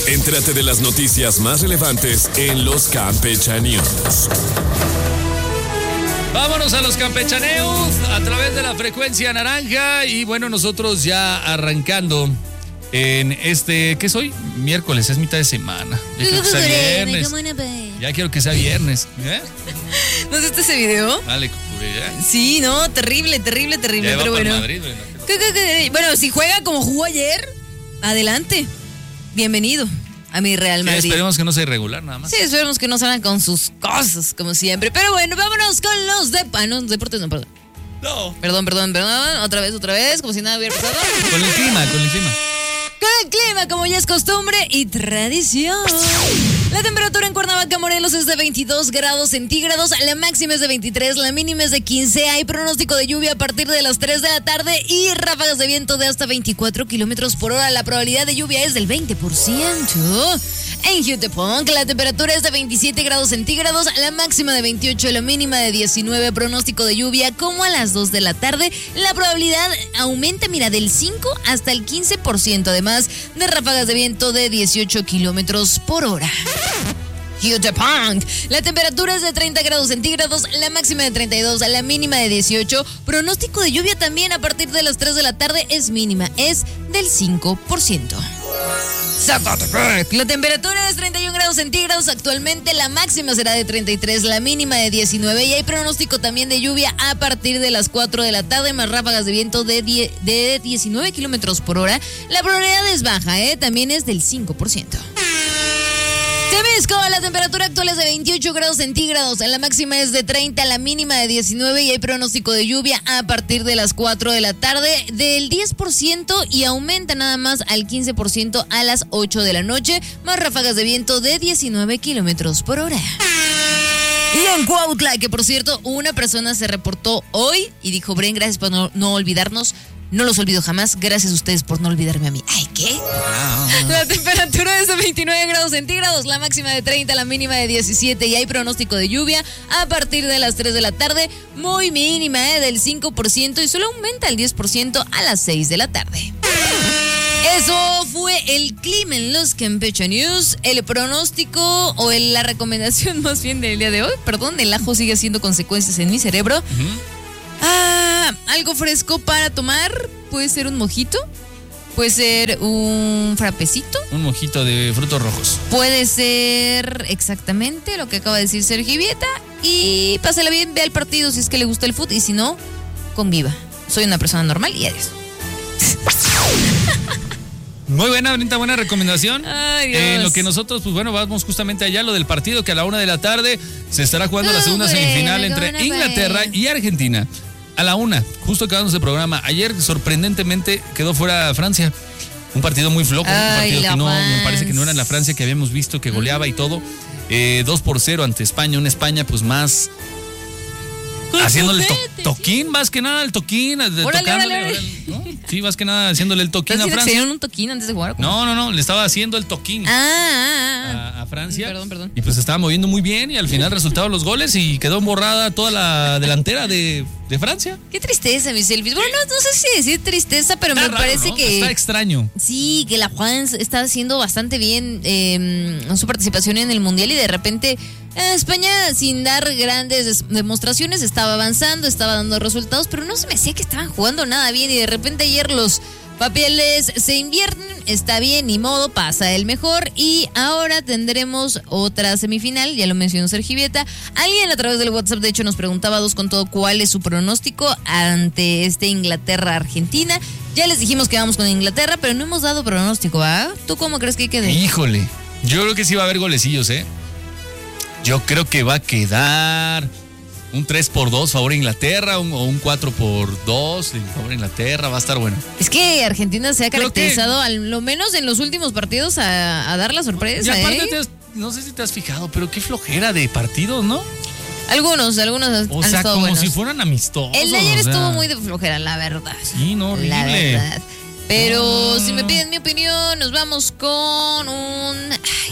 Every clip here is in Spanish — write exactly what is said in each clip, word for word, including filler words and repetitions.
Entérate de las noticias más relevantes en los Campechaneos. Vámonos a los campechaneos a través de la frecuencia naranja. Y bueno, nosotros ya arrancando en este, ¿qué es hoy? Miércoles, es mitad de semana. Ya quiero que sea viernes. Ya quiero que sea viernes. ¿Eh? ¿No viste ese video? Dale, cucure, ¿ya? Sí, no, terrible, terrible, terrible. Ya pero va para bueno. Madrid, bueno. Bueno, si juega como jugó ayer, adelante. Bienvenido a mi Real Madrid. Sí, esperemos que no sea irregular nada más. Sí, esperemos que no salgan con sus cosas, como siempre. Pero bueno, vámonos con los de... Ah, no, deportes no, perdón. No. Perdón, perdón, perdón. Otra vez, otra vez, como si nada hubiera pasado. Con el clima, con el clima. Con el clima, como ya es costumbre y tradición. La temperatura en Cuernavaca, Morelos, es de veintidós grados centígrados. La máxima es de veintitrés, la mínima es de quince. Hay pronóstico de lluvia a partir de las tres de la tarde y ráfagas de viento de hasta veinticuatro kilómetros por hora. La probabilidad de lluvia es del veinte por ciento. En Jutepunk, la temperatura es de veintisiete grados centígrados, la máxima de veintiocho, la mínima de diecinueve. Pronóstico de lluvia como a las dos de la tarde. La probabilidad aumenta, mira, del cinco hasta el quince por ciento. Además de ráfagas de viento de dieciocho kilómetros por hora. Jutepunk, la temperatura es de treinta grados centígrados, la máxima de treinta y dos, la mínima de dieciocho. Pronóstico de lluvia también a partir de las tres de la tarde es mínima, es del cinco por ciento. Zacatepec, la temperatura es treinta y un grados centígrados actualmente, la máxima será de treinta y tres, la mínima de diecinueve y hay pronóstico también de lluvia a partir de las cuatro de la tarde, más ráfagas de viento de, die, de diecinueve kilómetros por hora. La probabilidad es baja, ¿eh? También es del cinco por ciento. Temisco, la temperatura actual es de veintiocho grados centígrados, la máxima es de treinta, la mínima de diecinueve y hay pronóstico de lluvia a partir de las cuatro de la tarde del diez por ciento y aumenta nada más al quince por ciento a las ocho de la noche, más ráfagas de viento de diecinueve kilómetros por hora. Y en Cuautla, que por cierto, una persona se reportó hoy y dijo, Bren, gracias por no, no olvidarnos. No los olvido jamás, gracias a ustedes por no olvidarme a mí. ¿Ay, qué? Ah. La temperatura es de veintinueve grados centígrados, la máxima de treinta, la mínima de diecisiete y hay pronóstico de lluvia a partir de las tres de la tarde, muy mínima, ¿eh? Del cinco por ciento y solo aumenta al diez por ciento a las seis de la tarde. Eso fue el clima en los Campechaneos, el pronóstico o el, la recomendación más bien del día de hoy. Perdón, el ajo sigue haciendo consecuencias en mi cerebro. Uh-huh. Ah, algo fresco para tomar, puede ser un mojito, puede ser un frapecito. Un mojito de frutos rojos. Puede ser exactamente lo que acaba de decir Sergio Vieta y pásala bien, ve al partido si es que le gusta el fútbol y si no, conviva. Soy una persona normal y adiós. Muy buena, bonita, buena recomendación. Ay, Dios. En lo que nosotros, pues bueno, vamos justamente allá, lo del partido que a la una de la tarde se estará jugando la segunda semifinal entre Inglaterra y Argentina. A la una, justo acabándose el programa. Ayer, sorprendentemente, quedó fuera Francia. Un partido muy flojo, Ay, un partido que no, Francia. me parece que no era la Francia que habíamos visto, que goleaba y todo. Eh, dos por cero ante España, una España pues más... haciéndole el to- toquín, más que nada el toquín, de, Órale, tocándole, órale. ¿no? Sí, más que nada haciéndole el toquín a ¿Estás diciendo que se Francia. dieron un toquín antes de jugar? No, no, no, le estaba haciendo el toquín Ah, ah, ah. a, a Francia. Perdón, perdón. Y pues se estaba moviendo muy bien y al final resultaron los goles y quedó borrada toda la delantera de, de Francia. Qué tristeza, mis selfies. Bueno, no, no sé si decir tristeza, pero Está me raro, parece ¿no? que... Está extraño. Sí, que la Juan está haciendo bastante bien eh, su participación en el Mundial y de repente eh, España, sin dar grandes des- demostraciones, estaba avanzando, estaba dando resultados, pero no se me hacía que estaban jugando nada bien y de repente ayer los papeles se invierten, está bien, ni modo, pasa el mejor y ahora tendremos otra semifinal, ya lo mencionó Sergio Vieta. Alguien a través del WhatsApp de hecho nos preguntaba dos con todo cuál es su pronóstico ante este Inglaterra-Argentina. Ya les dijimos que vamos con Inglaterra, pero no hemos dado pronóstico, ¿ah? ¿Tú cómo crees que quede? Híjole, yo creo que sí va a haber golecillos, ¿eh? Yo creo que va a quedar un tres por dos favor Inglaterra un, o un cuatro por dos favor Inglaterra, va a estar bueno. Es que Argentina se ha Creo caracterizado, que- al lo menos en los últimos partidos, a, a dar la Y sorpresa, aparte, ¿eh? te has- no sé si te has fijado, pero qué flojera de partidos, ¿no? Algunos, algunos han O han sea, estado como buenos. si fueran amistosos. El de ayer o sea. estuvo muy de flojera, la verdad. Sí, no, horrible. La verdad. Pero Ah. si me piden mi opinión, nos vamos con un... ay,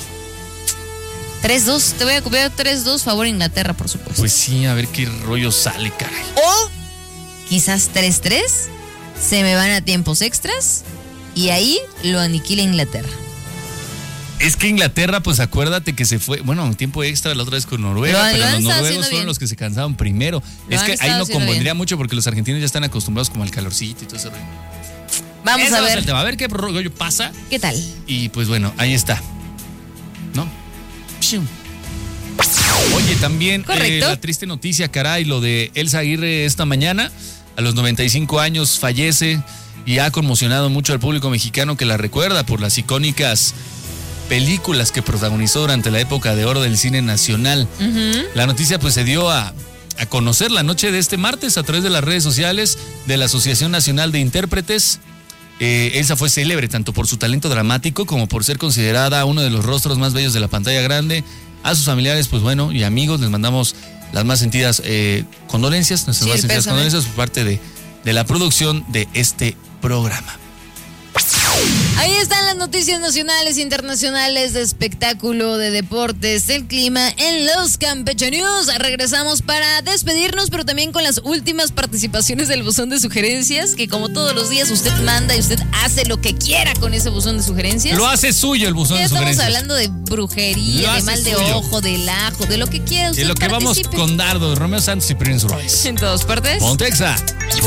tres dos. Te voy a copiar tres dos, favor Inglaterra, por supuesto. Pues sí, a ver qué rollo sale, caray. O quizás tres tres. Se me van a tiempos extras. Y ahí lo aniquila Inglaterra. Es que Inglaterra, pues acuérdate que se fue, bueno, un tiempo extra la otra vez con Noruega, Lo, pero lo los noruegos bien. fueron los que se cansaron primero. Lo es han que ahí no convendría bien. mucho porque los argentinos ya están acostumbrados como al calorcito y todo eso. Vamos Ese a va ver. el tema. A ver qué rollo pasa. ¿Qué tal? Y pues bueno, ahí está. ¿No? Oye, también eh, la triste noticia, caray, lo de Elsa Aguirre esta mañana, a los noventa y cinco años fallece y ha conmocionado mucho al público mexicano que la recuerda por las icónicas películas que protagonizó durante la época de oro del cine nacional. Uh-huh. La noticia pues se dio a, a conocer la noche de este martes a través de las redes sociales de la Asociación Nacional de Intérpretes. Eh, Elsa fue célebre tanto por su talento dramático como por ser considerada uno de los rostros más bellos de la pantalla grande. A sus familiares, pues bueno, y amigos, les mandamos las más sentidas eh, condolencias, nuestras Sí, más sentidas pésame. condolencias por parte de, de la producción de este programa. Ahí están las noticias nacionales e internacionales de espectáculo, de deportes, el clima en los Campeche News. Regresamos para despedirnos, pero también con las últimas participaciones del buzón de sugerencias, que como todos los días usted manda y usted hace lo que quiera con ese buzón de sugerencias. Lo hace suyo el buzón Ya de estamos sugerencias. hablando de brujería, Lo de hace mal de suyo. ojo, del ajo, de lo que quiera usted En lo que vamos participe. con Dardo, Romeo Santos y Prince Royce. En todas partes. Pontexa.